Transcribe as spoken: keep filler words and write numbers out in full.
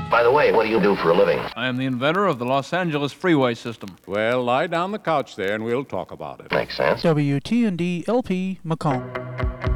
By the way, what do you do for a living? I am the inventor of the Los Angeles freeway system. Well, lie down the couch there and we'll talk about it. Makes sense. W T and D L P Macomb.